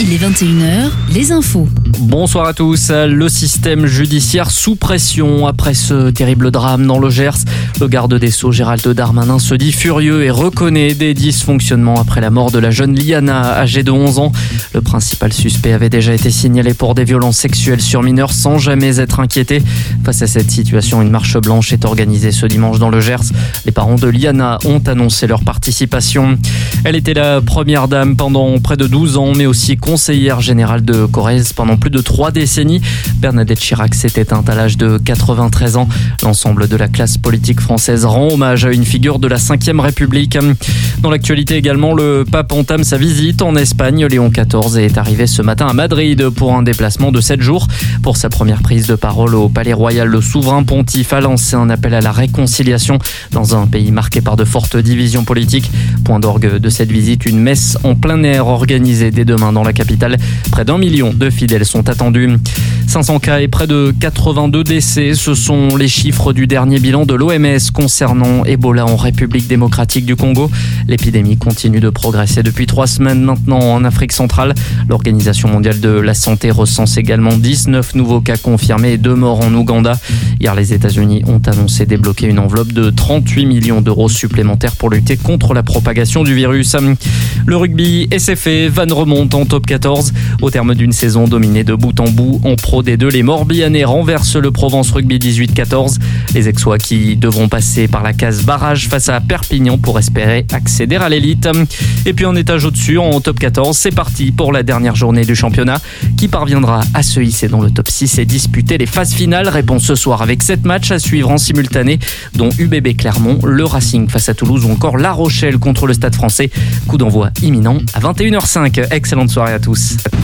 Il est 21h, les infos. Bonsoir à tous. Le système judiciaire sous pression après ce terrible drame dans le Gers. Le garde des Sceaux, Gérald Darmanin, se dit furieux et reconnaît des dysfonctionnements après la mort de la jeune Liana, âgée de 11 ans. Le principal suspect avait déjà été signalé pour des violences sexuelles sur mineurs sans jamais être inquiété. Face à cette situation, une marche blanche est organisée ce dimanche dans le Gers. Les parents de Liana ont annoncé leur participation. Elle était la première dame pendant près de 12 ans, mais aussi conseillère générale de Corrèze pendant plus de 3 décennies. Bernadette Chirac s'est éteinte à l'âge de 93 ans. L'ensemble de la classe politique française rend hommage à une figure de la Ve République. Dans l'actualité également, le pape entame sa visite en Espagne. Léon XIV est arrivé ce matin à Madrid pour un déplacement de 7 jours. Pour sa première prise de parole au Palais Royal, le souverain pontife a lancé un appel à la réconciliation dans un pays marqué par de fortes divisions politiques. Point d'orgue de cette visite, une messe en plein air organisée dès demain dans la capitale. Près d'1 million de fidèles sont attendus. 500 cas et près de 82 décès, ce sont les chiffres du dernier bilan de l'OMS concernant Ebola en République démocratique du Congo. L'épidémie continue de progresser depuis 3 semaines maintenant en Afrique centrale. L'Organisation mondiale de la santé recense également 19 nouveaux cas confirmés et 2 morts en Ouganda. Hier, les États-Unis ont annoncé débloquer une enveloppe de 38 millions d'euros supplémentaires pour lutter contre la propagation du virus. Le rugby SFA, Vannes remonte en top 14. Au terme d'une saison dominée de bout en bout en Pro D2, les Morbihanais renversent le Provence Rugby 18-14. Les Aixois qui devront passer par la case barrage face à Perpignan pour espérer accéder à l'élite. Et puis en étage au-dessus, en top 14, c'est parti pour la dernière journée du championnat. Qui parviendra à se hisser dans le top 6 et disputer les phases finales? Réponse ce soir avec 7 matchs à suivre en simultané, dont UBB Clermont, le Racing face à Toulouse ou encore La Rochelle contre le Stade Français. Coup d'envoi imminent à 21h05. Excellente soirée à tous.